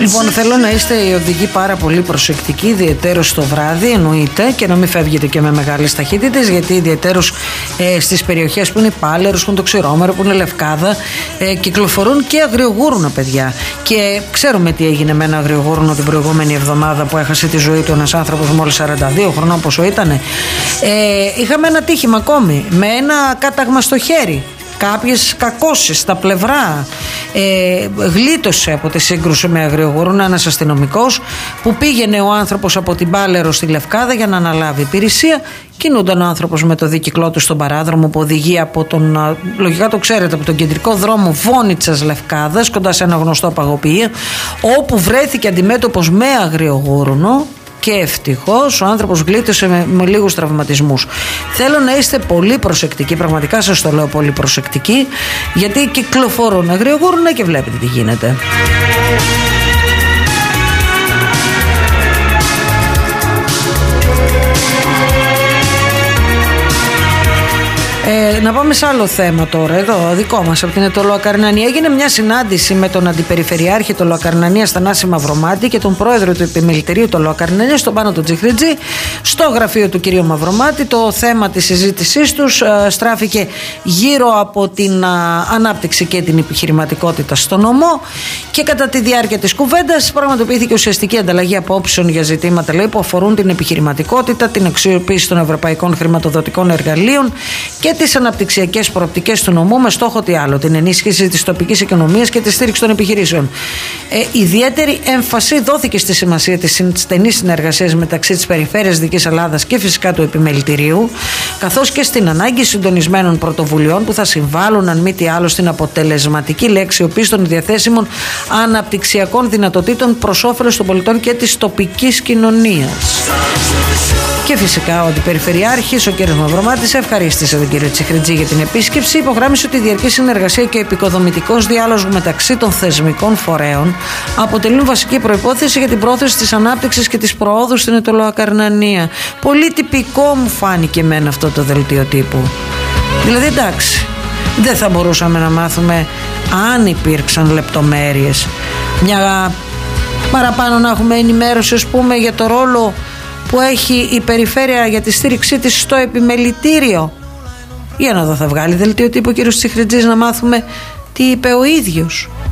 Λοιπόν, θέλω να είστε οι οδηγοί πάρα πολύ προσεκτικοί, ιδιαιτέρως το βράδυ, εννοείται, και να μην φεύγετε και με μεγάλες ταχύτητες, γιατί ιδιαιτέρως στις περιοχές που είναι Πάλαιρος, που είναι το Ξηρόμερο, που είναι Λευκάδα, κυκλοφορούν και αγριογούρουνα, παιδιά. Και ξέρουμε τι έγινε με ένα αγριογούρνο την προηγούμενη εβδομάδα που έχασε τη ζωή του ένας άνθρωπος μόλις 42 χρονών, πόσο ήτανε. Είχαμε ένα τύχημα ακόμη με ένα κάταγμα στο χέρι. Κάποιες κακώσεις στα πλευρά. Γλίτωσε από τη σύγκρουση με αγριογούρουνα ένας αστυνομικός που πήγαινε ο άνθρωπος από την Πάλαιρο στη Λευκάδα για να αναλάβει υπηρεσία. Κινούνταν ο άνθρωπος με το δίκυκλό του στον παράδρομο που οδηγεί από τον, λογικά το ξέρετε, από τον κεντρικό δρόμο Βόνιτσας Λευκάδας, κοντά σε ένα γνωστό παγοποιείο, όπου βρέθηκε αντιμέτωπος με αγριογούρουνο. Και ευτυχώς ο άνθρωπος γλίτωσε με λίγους τραυματισμούς. Θέλω να είστε πολύ προσεκτικοί, πραγματικά σας το λέω, πολύ προσεκτικοί, γιατί κυκλοφορούν αγριογούρουνα και βλέπετε τι γίνεται. Να πάμε σε άλλο θέμα τώρα, εδώ δικό μας από την Αιτωλοακαρνανία. Έγινε μια συνάντηση με τον Αντιπεριφερειάρχη Αιτωλοακαρνανίας Θανάση Μαυρομάτη και τον πρόεδρο του Επιμελητηρίου Αιτωλοακαρνανίας, τον Πάνο τον Τσιχριτζή, στο γραφείο του κ. Μαυρομάτη. Το θέμα της συζήτησής τους στράφηκε γύρω από την ανάπτυξη και την επιχειρηματικότητα στο νομό, και κατά τη διάρκεια της κουβέντας πραγματοποιήθηκε ουσιαστική ανταλλαγή απόψεων για ζητήματα, λέει, που αφορούν την επιχειρηματικότητα, την αξιοποίηση των ευρωπαϊκών χρηματοδοτικών εργαλείων και τις αναπτυξιακές προοπτικές του νομού, με στόχο τι άλλο, την ενίσχυση της τοπικής οικονομίας και τη στήριξη των επιχειρήσεων. Ιδιαίτερη έμφαση δόθηκε στη σημασία της στενής συνεργασίας μεταξύ της Περιφέρειας Δυτικής Ελλάδας και φυσικά του Επιμελητηρίου, καθώς και στην ανάγκη συντονισμένων πρωτοβουλειών που θα συμβάλλουν, αν μη τι άλλο, στην αποτελεσματική αξιοποίηση των διαθέσιμων αναπτυξιακών δυνατοτήτων προς όφελος των πολιτών και της τοπικής κοινωνίας. Και φυσικά ο Αντιπεριφερειάρχης, ο κ. Μαυρομάτης, ευχαρίστησε τον κ. Τσιχριτζή για την επίσκεψη. Υπογράμμισε ότι η διαρκή συνεργασία και ο επικοδομητικός διάλογος μεταξύ των θεσμικών φορέων αποτελούν βασική προϋπόθεση για την πρόθεση της ανάπτυξης και της προόδου στην Αιτωλοακαρνανία. Πολύ τυπικό μου φάνηκε εμένα αυτό το δελτίο τύπου. Δηλαδή, εντάξει, δεν θα μπορούσαμε να μάθουμε, αν υπήρξαν λεπτομέρειες, μια παραπάνω να έχουμε ενημέρωση, ας πούμε, για το ρόλο που έχει η περιφέρεια για τη στήριξή της στο επιμελητήριο. Για να δω, θα βγάλει δελτίο τύπου ο κ. Τσιχριτζής να μάθουμε τι είπε ο ίδιος.